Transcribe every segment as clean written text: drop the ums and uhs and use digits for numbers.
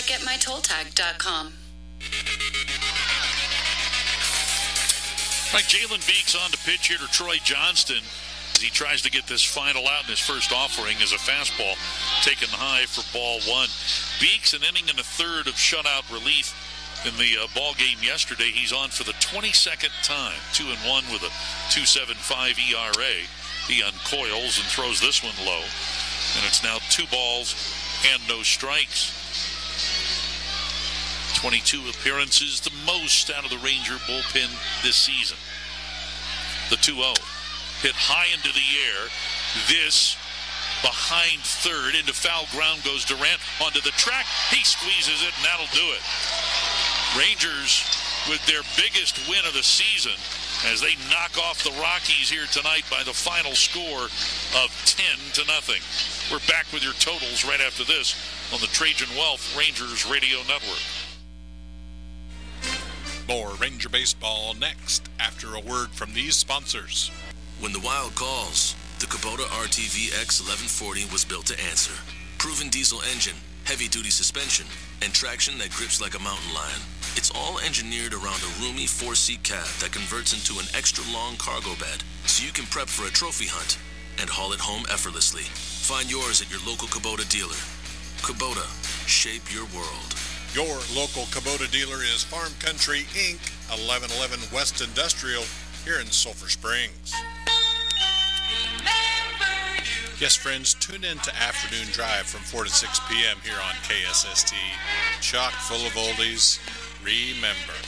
getmytolltag.com. Right, Jalen Beeks on to pitch here to Troy Johnston as he tries to get this final out in his first offering as a fastball taken high for ball one. Beeks, an inning and a third of shutout relief in the ball game yesterday. He's on for the 22nd time, 2-1 with a 2.75 ERA. He uncoils and throws this one low, and it's now 2 balls and no strikes. 22 appearances, the most out of the Ranger bullpen this season. The 2-0 hit high into the air. This behind third into foul ground goes Durant onto the track. He squeezes it, and that'll do it. Rangers with their biggest win of the season as they knock off the Rockies here tonight by the final score of 10-0. We're back with your totals right after this on the Trajan Wealth Rangers Radio Network. More Ranger Baseball next after a word from these sponsors. When the Wild calls, the Kubota RTV X1140 was built to answer. Proven diesel engine, heavy-duty suspension, and traction that grips like a mountain lion. It's all engineered around a roomy 4-seat cab that converts into an extra-long cargo bed, so you can prep for a trophy hunt and haul it home effortlessly. Find yours at your local Kubota dealer. Kubota, shape your world. Your local Kubota dealer is Farm Country, Inc., 1111 West Industrial, here in Sulphur Springs. Yes, friends, tune in to Afternoon Drive from 4 to 6 p.m. here on KSST. Chock full of oldies. Remember.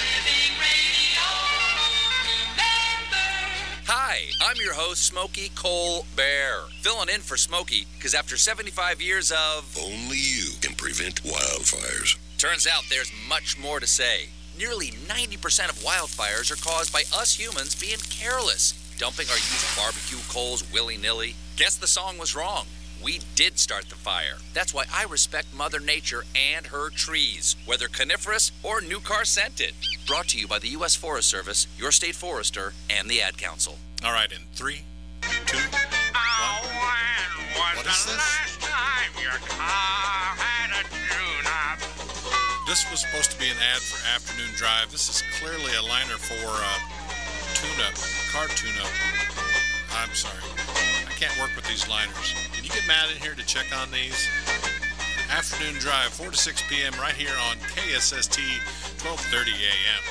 Hi, I'm your host, Smokey Cole Bear. Filling in for Smokey, because after 75 years of... Only you can prevent wildfires. Turns out there's much more to say. Nearly 90% of wildfires are caused by us humans being careless, dumping our used barbecue coals willy-nilly. Guess the song was wrong. We did start the fire. That's why I respect Mother Nature and her trees, whether coniferous or new car scented. Brought to you by the U.S. Forest Service, your state forester, and the Ad Council. All right, in 3, 2, 1. What is this? This was supposed to be an ad for Afternoon Drive. This is clearly a liner for tune-up, car tune-up. I'm sorry. I can't work with these liners. Can you get Matt in here to check on these? Afternoon Drive, 4 to 6 p.m. right here on KSST, 1230 a.m.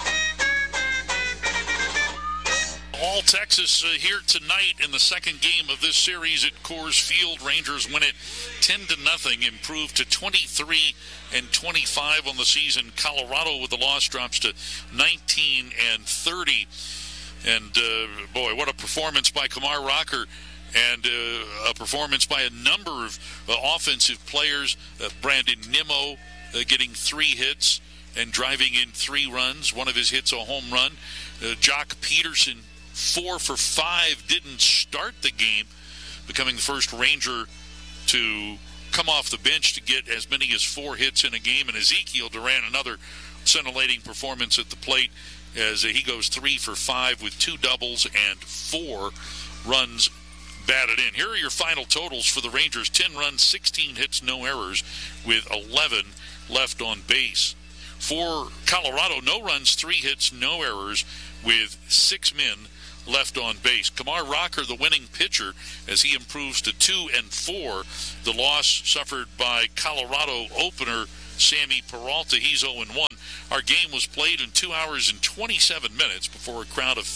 All Texas here tonight in the second game of this series at Coors Field. Rangers win it 10-0, improved to 23-25 on the season. Colorado with the loss drops to 19-30. And, boy, what a performance by Kumar Rocker and a performance by a number of offensive players. Brandon Nimmo getting 3 hits and driving in 3 runs. One of his hits a home run. Jock Peterson, 4 for 5, didn't start the game, becoming the first Ranger to come off the bench to get as many as 4 hits in a game. And Ezekiel Duran, another scintillating performance at the plate, as he goes 3 for 5 with 2 doubles and 4 runs batted in. Here are your final totals for the Rangers: 10 runs, 16 hits, no errors, with 11 left on base. For Colorado, no runs, 3 hits, no errors, with 6 men left on base. Kumar Rocker, the winning pitcher, as he improves to 2-4. The loss suffered by Colorado opener Sammy Peralta. He's 0-1. Our game was played in 2 hours and 27 minutes before a crowd of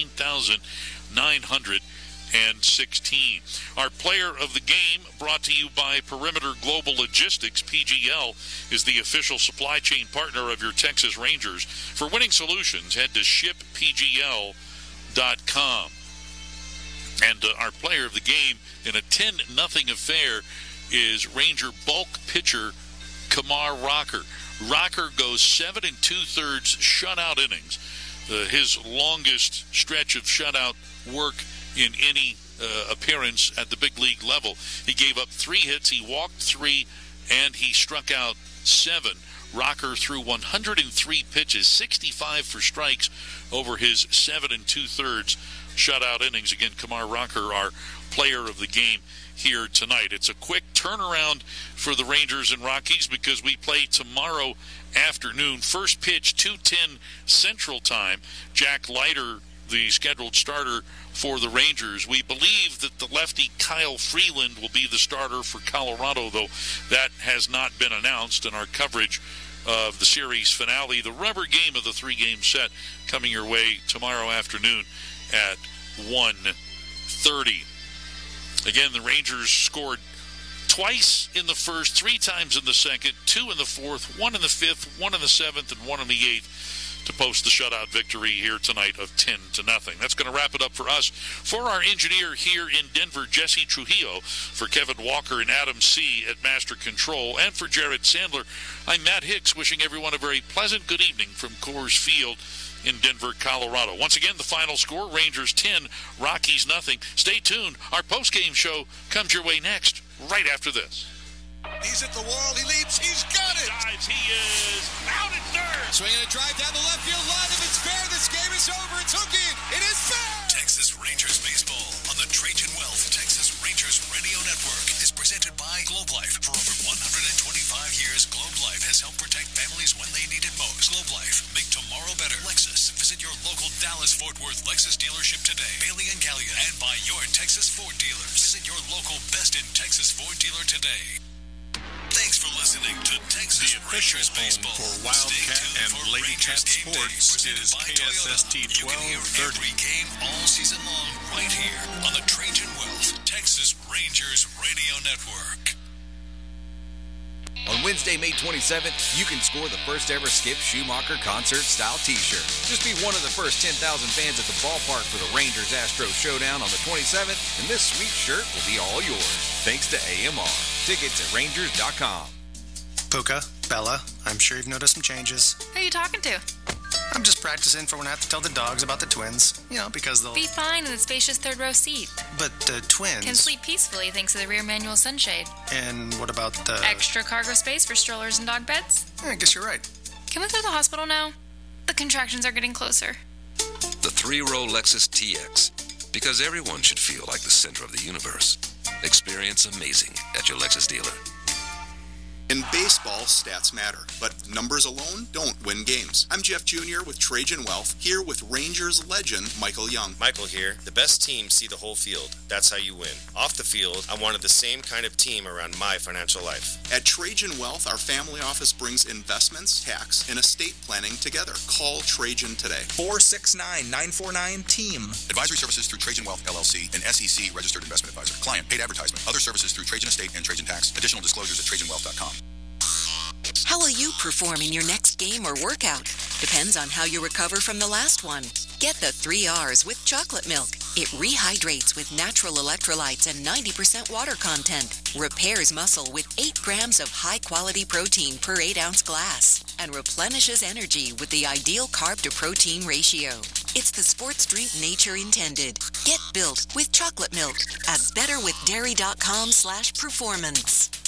15,916. Our player of the game, brought to you by Perimeter Global Logistics. PGL is the official supply chain partner of your Texas Rangers. For winning solutions, head to shippgl.com. And our player of the game in a 10-0 affair is Ranger bulk pitcher Kumar Rocker. Rocker goes 7 2/3 shutout innings, his longest stretch of shutout work in any appearance at the big league level. He gave up 3 hits, he walked 3, and he struck out 7. Rocker threw 103 pitches, 65 for strikes over his 7 2/3 shutout innings. Again, Kumar Rocker, our player of the game here tonight. It's a quick turnaround for the Rangers and Rockies because we play tomorrow afternoon. First pitch, 2:10 Central Time. Jack Leiter, the scheduled starter for the Rangers. We believe that the lefty Kyle Freeland will be the starter for Colorado, though that has not been announced in our coverage of the series finale, the rubber game of the 3-game set, coming your way tomorrow afternoon at 1:30. Again, the Rangers scored twice in the first, 3 times in the second, 2 in the fourth, 1 in the fifth, 1 in the seventh, and 1 in the eighth to post the shutout victory here tonight of 10-0. That's going to wrap it up for us. For our engineer here in Denver, Jesse Trujillo, for Kevin Walker and Adam C. at Master Control, and for Jared Sandler, I'm Matt Hicks, wishing everyone a very pleasant good evening from Coors Field in Denver, Colorado. Once again, the final score, Rangers 10, Rockies nothing. Stay tuned. Our post-game show comes your way next, right after this. He's at the wall. He leaps. He's got it. Dives. He is out at third. Swinging a drive down the left field line. If it's fair, this game is over. It's hooking. It is fair. Texas Rangers baseball on the Trajan Wealth Texas Rangers Radio Network is presented by Globe Life. For over 125 years, Globe Life has helped protect families when they need it most. Globe Life, make tomorrow better. Lexus, visit your local Dallas-Fort Worth Lexus dealership today. Bailey and Gallion, and by your Texas Ford dealers. Visit your local Best in Texas Ford dealer today. Thanks for listening to Texas Rangers baseball. For Wildcat and Lady Cat Sports is KSST 1230. You can hear every game all season long right here on the Trajan Wealth Texas Rangers Radio Network. On Wednesday, May 27th, you can score the first ever Skip Schumacher concert-style t-shirt. Just be one of the first 10,000 fans at the ballpark for the Rangers-Astros showdown on the 27th, and this sweet shirt will be all yours. Thanks to AMR. Tickets at Rangers.com. Puka, Bella, I'm sure you've noticed some changes. Who are you talking to? I'm just practicing for when I have to tell the dogs about the twins. You know, because they'll... Be fine in the spacious third row seat. But the twins... Can sleep peacefully thanks to the rear manual sunshade. And what about the... Extra cargo space for strollers and dog beds? I guess you're right. Can we go to the hospital now? The contractions are getting closer. The 3-row Lexus TX. Because everyone should feel like the center of the universe. Experience amazing at your Lexus dealer. In baseball, stats matter, but numbers alone don't win games. I'm Jeff Jr. with Trajan Wealth, here with Rangers legend Michael Young. Michael here. The best teams see the whole field. That's how you win. Off the field, I wanted the same kind of team around my financial life. At Trajan Wealth, our family office brings investments, tax, and estate planning together. Call Trajan today. 469-949-TEAM. Advisory services through Trajan Wealth, LLC, an SEC registered investment advisor. Client paid advertisement. Other services through Trajan Estate and Trajan Tax. Additional disclosures at TrajanWealth.com. How will you perform in your next game or workout? Depends on how you recover from the last one. Get the 3 R's with chocolate milk. It rehydrates with natural electrolytes and 90% water content. Repairs muscle with 8 grams of high-quality protein per 8-ounce glass. And replenishes energy with the ideal carb-to-protein ratio. It's the sports drink nature intended. Get built with chocolate milk at betterwithdairy.com/performance.